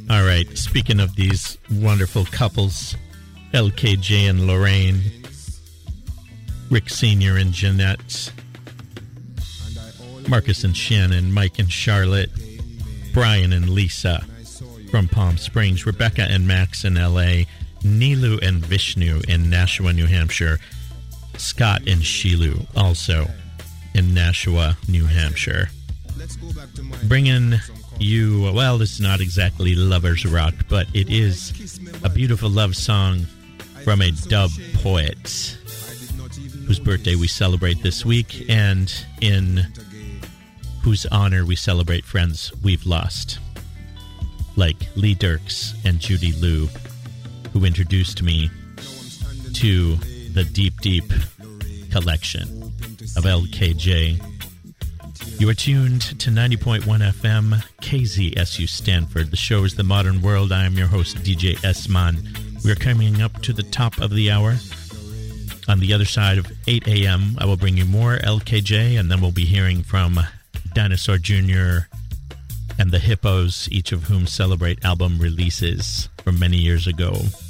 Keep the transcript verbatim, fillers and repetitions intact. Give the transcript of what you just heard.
All right, speaking of these wonderful couples, L K J and Lorraine, Rick Senior and Jeanette, Marcus and Shannon, Mike and Charlotte, Brian and Lisa from Palm Springs, Rebecca and Max in L A, Nilu and Vishnu in Nashua, New Hampshire, Scott and Shilu also in Nashua, New Hampshire. Bringing you, well, this is not exactly lover's rock, but it is a beautiful love song from a dub poet whose birthday we celebrate this week, and in whose honor we celebrate friends we've lost, like Lee Dirks and Judy Liu, who introduced me to the Deep Deep collection of L K J. You are tuned to ninety point one F M, K Z S U Stanford. The show is The Modern World. I am your host, D J S-Man. We are coming up to the top of the hour. On the other side of eight a.m., I will bring you more L K J, and then we'll be hearing from Dinosaur Junior and the Hippos, each of whom celebrate album releases from many years ago.